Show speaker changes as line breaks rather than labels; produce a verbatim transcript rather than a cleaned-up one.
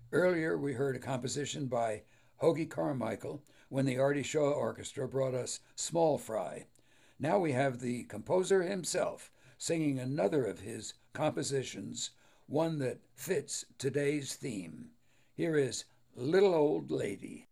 Earlier, we heard a composition by Hoagie Carmichael when the Artie Shaw Orchestra brought us Small Fry. Now we have the composer himself singing another of his compositions, one that fits today's theme. Here is Little Old Lady.